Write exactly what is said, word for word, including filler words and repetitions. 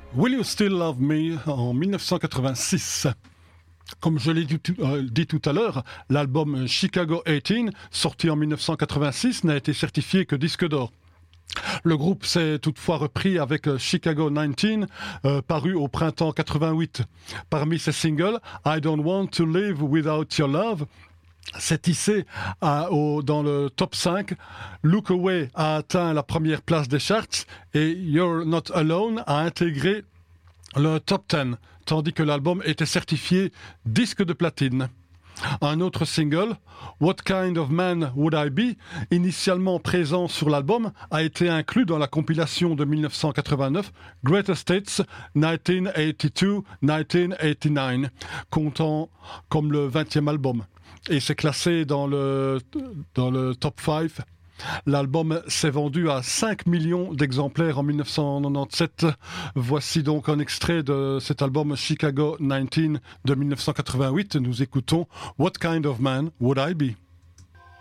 Will You Still Love Me en dix-neuf cent quatre-vingt-six. Comme je l'ai dit, euh, dit tout à l'heure, l'album Chicago dix-huit, sorti en dix-neuf cent quatre-vingt-six, n'a été certifié que disque d'or. Le groupe s'est toutefois repris avec Chicago dix-neuf, euh, paru au printemps quatre-vingt-huit. Parmi ses singles, I Don't Want to Live Without Your Love s'est hissé à, au, dans le top cinq. Look Away a atteint la première place des charts et You're Not Alone a intégré le top dix, tandis que l'album était certifié disque de platine. Un autre single, What Kind of Man Would I Be, initialement présent sur l'album, a été inclus dans la compilation de dix-neuf cent quatre-vingt-neuf Greatest Hits dix-neuf cent quatre-vingt-deux dix-neuf cent quatre-vingt-dix-neuf, comptant comme le vingtième album. Et c'est classé dans le, dans le top cinq. L'album s'est vendu à cinq millions d'exemplaires en dix-neuf cent quatre-vingt-dix-sept. Voici donc un extrait de cet album Chicago dix-neuf de dix-neuf cent quatre-vingt-huit. Nous écoutons What Kind of Man Would I Be?